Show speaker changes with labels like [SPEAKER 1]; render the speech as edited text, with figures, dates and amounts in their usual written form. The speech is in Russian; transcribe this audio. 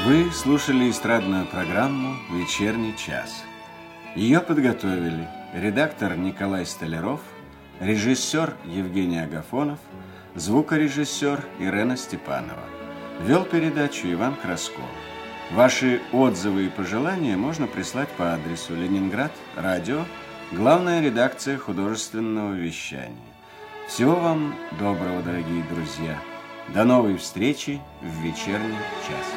[SPEAKER 1] Вы слушали эстрадную программу «Вечерний час». Ее подготовили редактор Николай Столяров, режиссер Евгений Агафонов, звукорежиссер Ирена Степанова. Вел передачу Иван Красков. Ваши отзывы и пожелания можно прислать по адресу Ленинград, радио, главная редакция художественного вещания. Всего вам доброго, дорогие друзья. До новой встречи в вечерний час.